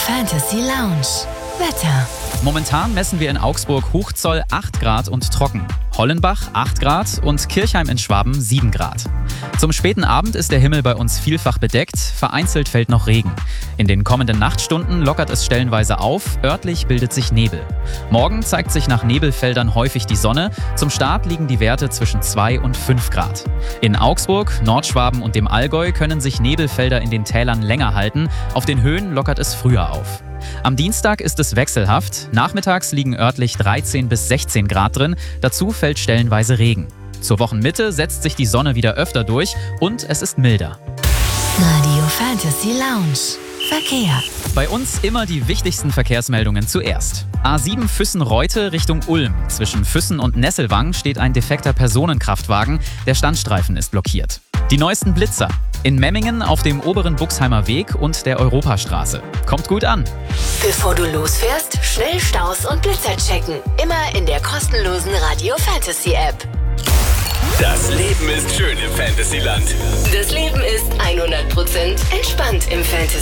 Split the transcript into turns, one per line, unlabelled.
Fantasy Lounge. Wetter.
Momentan messen wir in Augsburg Hochzoll 8 Grad und trocken, Hollenbach 8 Grad und Kirchheim in Schwaben 7 Grad. Zum späten Abend ist der Himmel bei uns vielfach bedeckt, vereinzelt fällt noch Regen. In den kommenden Nachtstunden lockert es stellenweise auf, örtlich bildet sich Nebel. Morgen zeigt sich nach Nebelfeldern häufig die Sonne, zum Start liegen die Werte zwischen 2 und 5 Grad. In Augsburg, Nordschwaben und dem Allgäu können sich Nebelfelder in den Tälern länger halten, auf den Höhen lockert es früher auf. Am Dienstag ist es wechselhaft, nachmittags liegen örtlich 13 bis 16 Grad drin, dazu fällt stellenweise Regen. Zur Wochenmitte setzt sich die Sonne wieder öfter durch und es ist milder.
Radio Fantasy Lounge. Verkehr.
Bei uns immer die wichtigsten Verkehrsmeldungen zuerst. A7 Füssen-Reute Richtung Ulm. Zwischen Füssen und Nesselwang steht ein defekter Personenkraftwagen, der Standstreifen ist blockiert. Die neuesten Blitzer. In Memmingen auf dem oberen Buxheimer Weg und der Europastraße. Kommt gut an.
Bevor du losfährst, schnell Staus und Blitzer checken. Immer in der kostenlosen Radio Fantasy App.
Das Leben ist schön im Fantasyland.
Das Leben ist 100% entspannt im Fantasy.